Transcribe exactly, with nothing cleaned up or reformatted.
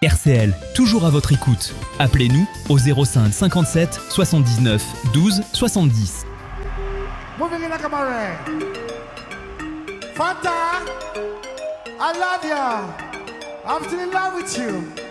R C L, toujours à votre écoute. Appelez-nous au zéro cinq cinquante-sept soixante-dix-neuf douze soixante-dix. Moving in a camera. Fanta, I love you. I'm still in love with you.